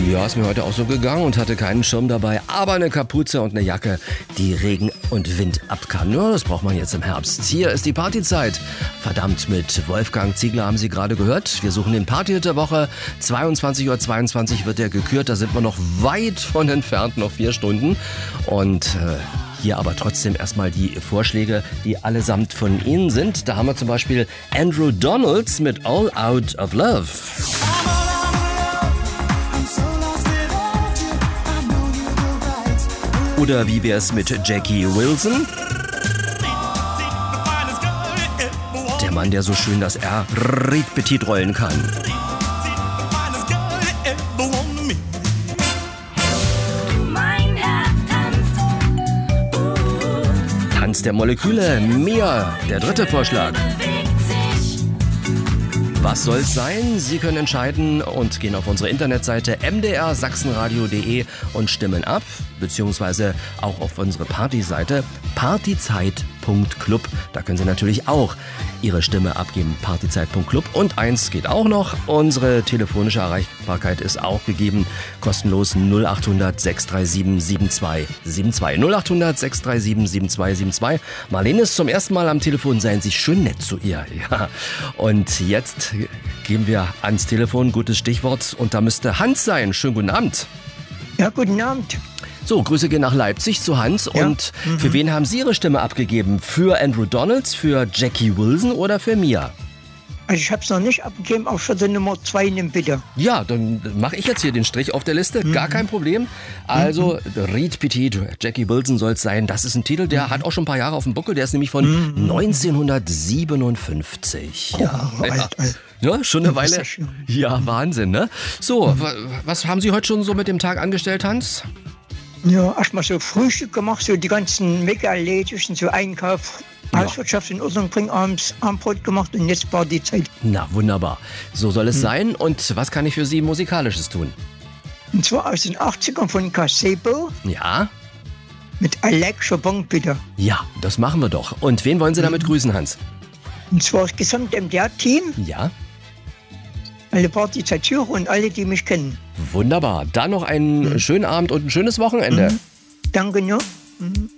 Ja, ist mir heute auch so gegangen und hatte keinen Schirm dabei, aber eine Kapuze und eine Jacke, die Regen und Wind ab kann. Ja, das braucht man jetzt im Herbst. Hier ist die Partyzeit. Verdammt, mit Wolfgang Ziegler haben Sie gerade gehört. Wir suchen den Partyhit der Woche. 22:22 Uhr wird der gekürt. Da sind wir noch weit von entfernt, noch 4 Stunden. Und hier aber trotzdem erstmal die Vorschläge, die allesamt von Ihnen sind. Da haben wir zum Beispiel Andrew Donalds mit All Out of Love. Oder wie wär's mit Jackie Wilson? Der Mann, der so schön das R Riet Petit rollen kann. Tanz der Moleküle, Mia, der dritte Vorschlag. Was soll's sein? Sie können entscheiden und gehen auf unsere Internetseite mdrsachsenradio.de und stimmen ab, beziehungsweise auch auf unsere Partyseite partyzeit.club. Da können Sie natürlich auch Ihre Stimme abgeben, partyzeit.club. Und eins geht auch noch, unsere telefonische Erreichbarkeit ist auch gegeben, kostenlos 0800 637 7272. 0800 637 7272. Marlene ist zum ersten Mal am Telefon, seien Sie schön nett zu ihr. Ja. Und jetzt gehen wir ans Telefon, gutes Stichwort, und da müsste Hans sein. Schönen guten Abend. Ja, guten Abend. So, Grüße gehen nach Leipzig zu Hans. Ja. Und für wen haben Sie Ihre Stimme abgegeben? Für Andrew Donalds, für Jackie Wilson oder für Mia? Also ich habe es noch nicht abgegeben, auch schon die Nummer 2 nimm bitte. Ja, dann mache ich jetzt hier den Strich auf der Liste, gar kein Problem. Also Riet Petit, Jackie Wilson soll es sein. Das ist ein Titel, der hat auch schon ein paar Jahre auf dem Buckel. Der ist nämlich von 1957. Ja, alt. Ja, schon eine Weile. Ja, Wahnsinn, ne? So, was haben Sie heute schon so mit dem Tag angestellt, Hans? Ja, erstmal so Frühstück gemacht, so die ganzen Wege erledigt und so Einkauf, Hauswirtschaft in Ordnung bringen, abends Abendbrot gemacht und jetzt Partyzeit. Na, wunderbar. So soll es sein. Und was kann ich für Sie Musikalisches tun? Und zwar aus den 80ern von Casebo. Ja. Mit Alex Chopin, bitte. Ja, das machen wir doch. Und wen wollen Sie damit grüßen, Hans? Und zwar das gesamte MDR-Team. Ja. Alle Partyzeit-Hörer und alle, die mich kennen. Wunderbar. Dann noch einen schönen Abend und ein schönes Wochenende. Danke, ja.